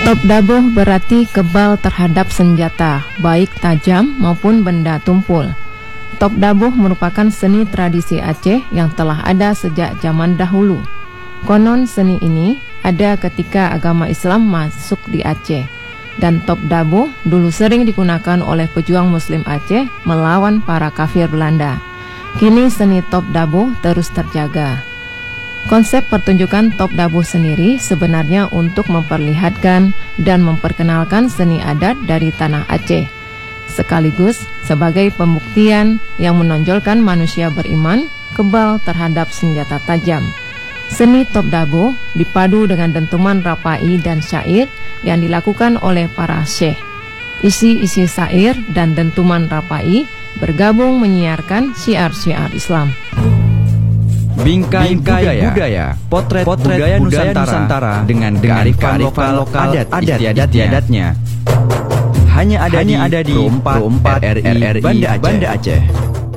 Top dabuh berarti kebal terhadap senjata, baik tajam maupun benda tumpul. Top dabuh merupakan seni tradisi Aceh yang telah ada sejak zaman dahulu. Konon seni ini ada ketika agama Islam masuk di Aceh. Dan top dabuh dulu sering digunakan oleh pejuang Muslim Aceh melawan para kafir Belanda. Kini seni top dabuh terus terjaga. Konsep pertunjukan top dabuh sendiri sebenarnya untuk memperlihatkan dan memperkenalkan seni adat dari tanah Aceh, sekaligus sebagai pembuktian yang menonjolkan manusia beriman kebal terhadap senjata tajam. Seni top dabuh dipadu dengan dentuman rapai dan syair yang dilakukan oleh para syekh. Isi-isi syair dan dentuman rapai bergabung menyiarkan syiar-syiar Islam. Bingkai budaya, potret budaya Nusantara dengan kearifan lokal adat istiadatnya. Hanya ada di Pro 4 RRI Banda Aceh.